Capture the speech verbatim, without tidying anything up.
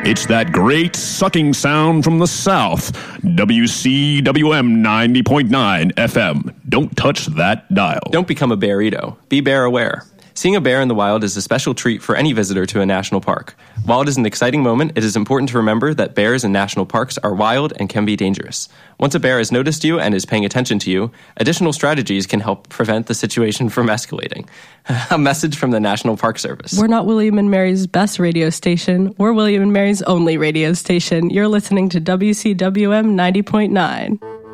It's that great sucking sound from the south. W C W M ninety point nine F M. Don't touch that dial. Don't become a bearito. Be bear aware. Seeing a bear in the wild is a special treat for any visitor to a national park. While it is an exciting moment, it is important to remember that bears in national parks are wild and can be dangerous. Once a bear has noticed you and is paying attention to you, additional strategies can help prevent the situation from escalating. A message from the National Park Service. We're not William and Mary's best radio station. We're William and Mary's only radio station. You're listening to W C W M ninety point nine.